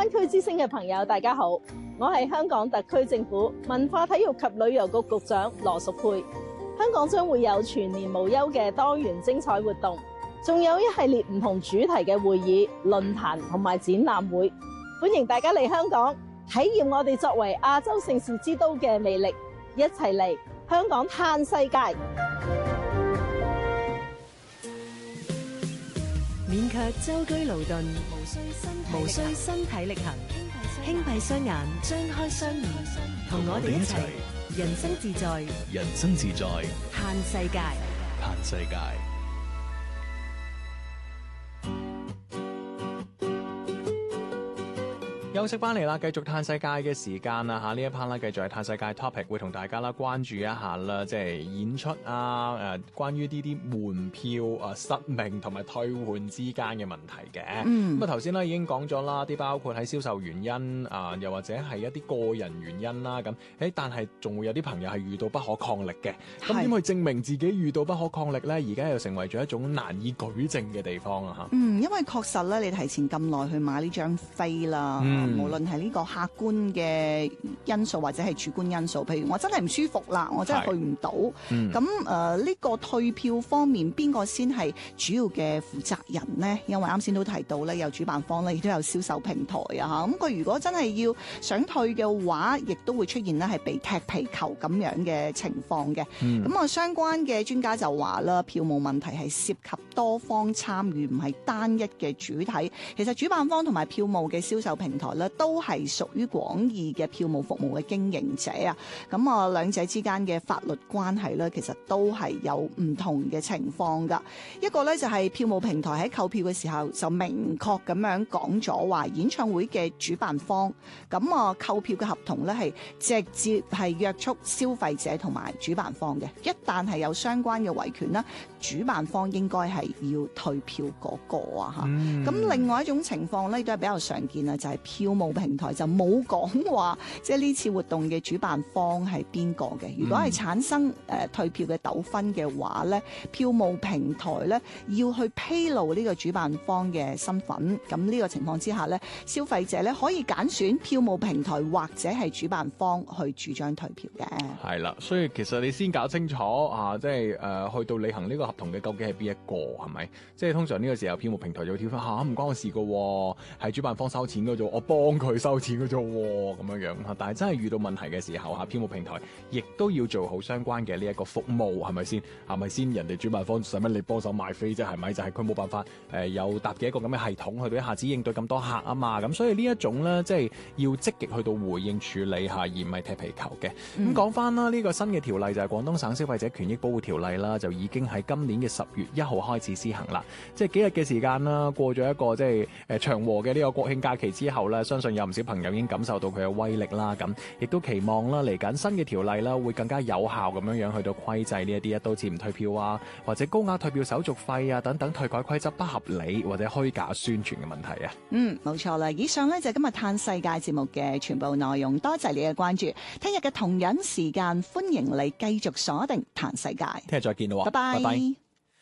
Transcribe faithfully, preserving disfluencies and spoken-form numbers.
灣區之聲嘅朋友，大家好，我係香港特區政府文化體育及旅遊局局長羅淑佩。香港將會有全年無休嘅多元精彩活動，仲有一系列唔同主題嘅會議、論壇同埋展覽會，歡迎大家嚟香港體驗我哋作為亞洲盛事之都嘅魅力，一齊嚟香港嘆世界。 免卻舟車勞頓，無需身體力行，輕閉雙眼，張開雙耳，同我哋一齊人生自在， 人生自在， 嘆世界， 嘆世界。休息翻嚟啦，繼續嘆世界嘅時間啦嚇，呢一 part 啦，繼續係嘆世界 topic， 會同大家啦關注一下啦，即係演出啊，誒，關於呢啲門票啊失明同埋退換之間嘅問題嘅。嗯，咁啊頭先咧已經講咗啦，啲包括喺銷售原因啊，又或者係一啲個人原因啦，咁誒，但係仲會有啲朋友係遇到不可抗力嘅。咁點去證明自己遇到不可抗力咧？而家又成為咗一種難以舉證嘅地方啊嚇。 嗯，因為確實咧，你提前咁耐去買呢張飛啦。嗯無論係呢個客觀嘅因素或者係主觀因素，譬如我真係唔舒服啦，我真係去唔到，咁誒呢個退票方面邊個先係主要嘅負責人呢？因為啱先都提到咧，有主辦方咧，亦都有銷售平台啊嚇。咁佢如果真係要想退嘅話，亦都會出現咧係被踢皮球咁樣嘅情況嘅。咁、嗯、啊，相關嘅專家就話啦，票務問題係涉及多方參與，唔係單一嘅主體。其實主辦方同埋票務嘅銷售平台咧，都係屬於廣義嘅票務服務嘅經營者啊，咁啊兩者之間嘅法律關係咧，其實都係有唔同嘅情況噶。一個咧就係票務平台喺購票嘅時候就明確咁樣講咗話，演唱會嘅主辦方咁啊購票嘅合同咧係直接係約束消費者同埋主辦方嘅。一旦係有相關嘅維權啦，主辦方應該係要退票嗰個啊吓。咁、嗯、另外一種情況咧，都係比較常見啊，就係票務平台就冇講話，即係呢次活動嘅主辦方係邊個嘅。如果係產生誒、呃、退票嘅糾紛嘅話咧，票務平台咧要去披露呢個主辦方嘅身份。咁呢個情況之下咧，消費者咧可以揀選票務平台或者係主辦方去主張退票嘅。 係啦，所以其實你先搞清楚啊，即係誒、呃、去到履行呢個合同嘅究竟係邊一個係咪？即係通常呢個時候票務平台就會跳翻嚇，唔關我事噶，係主辦方收錢嗰度，我幫佢收錢嘅啫，咁樣樣。但係真係遇到問題嘅時候，吓票務平台亦都要做好相關嘅呢一個服務，係咪先？係咪先？人哋主辦方使乜你幫手賣飛啫？係咪？就係佢冇辦法誒、呃，有搭嘅一個咁嘅系統去到一下子應對咁多客啊嘛。咁所以呢一種咧，即係要積極去到回應處理下，而唔係踢皮球嘅。咁講翻啦，呢、這個新嘅條例就係廣東省消費者權益保護條例啦，就已經喺今年嘅十月一號開始施行啦。即係幾日嘅時間啦，過咗一個即係誒長和嘅呢個國慶假期之後咧，相信有唔少朋友已經感受到佢嘅威力啦。咁亦都期望啦，嚟緊新嘅條例啦，會更加有效咁樣樣去到規制呢一啲一刀切唔退票啊，或者高額退票手續費啊等等退改規則不合理或者虛假宣傳嘅問題啊。 嗯，冇錯啦。以上呢就係今日嘆世界節目嘅全部內容，多謝你嘅關注。聽日嘅同樣時間，歡迎你繼續鎖定嘆世界。 聽日再見咯， 拜拜。拜拜。